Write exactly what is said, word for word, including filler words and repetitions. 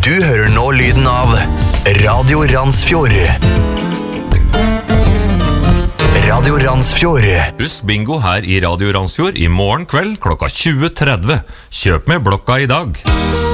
Du hører nå lyden av Radio Randsfjord. Radio Randsfjord. Husk bingo her i Radio Randsfjord i morgen kveld klokka tjue tretti. Kjøp med blokka i dag.